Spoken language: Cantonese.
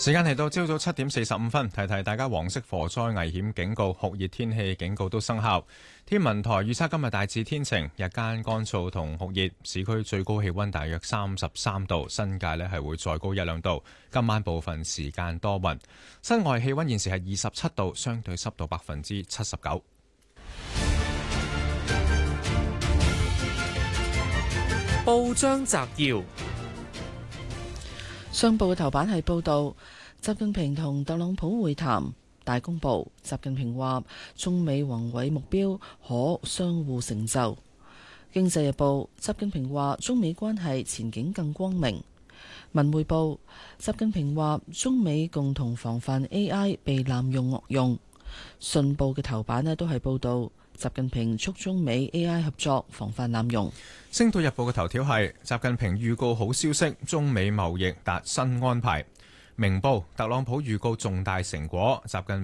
時間嚟到朝早7:45，提提大家黃色火災危險警告、酷熱天氣警告都生效。天文台預測今日大致天晴，日間乾燥同酷熱，市區最高氣溫大約33度，新界呢係會再高1-2度。今晚部分時間多雲，室外氣溫現時係27度，相對濕度79%。 報章摘要： 商報嘅頭版係報道習近平同特朗普會談。大公報，習近平話中美宏偉目標可相互成就。經濟日報，習近平話中美關係前景更光明。文匯報，習近平話中美共同防範 AI 被濫用惡用。信報嘅頭版呢都係報道習近平促中美 AI 合作防範濫用。 星島日報嘅頭條係習近平預告好消息，中美貿易達新安排。明報，特朗普預告重大成果，習近